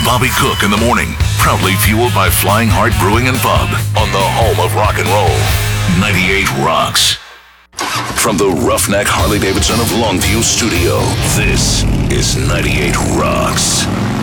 Bobby Cook in the morning. Proudly fueled by Flying Heart Brewing and Pub on the home of rock and roll. 98 Rocks. From the Roughneck Harley Davidson of Longview studio, this is 98 Rocks.